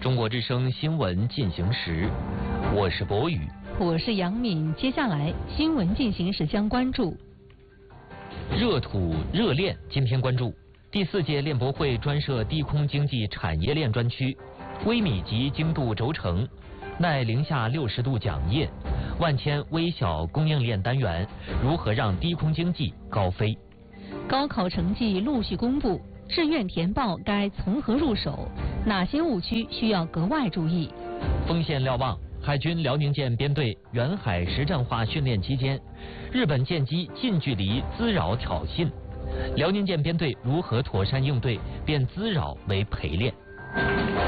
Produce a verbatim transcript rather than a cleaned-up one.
中国之声新闻进行时，我是博宇， 我是杨敏。接下来新闻进行时将关注热土热炼。今天关注第四届炼博会专设低空经济产业链专区，微米级精度轴承，耐零下六十度讲液，万千微小供应链单元如何让低空经济高飞？ 高考成绩陆续公布，志愿填报该从何入手？哪些误区需要格外注意？ 锋线瞭望，海军辽宁舰编队远海实战化训练期间，日本舰机近距离滋扰挑衅，辽宁舰编队如何妥善应对，变滋扰为陪练？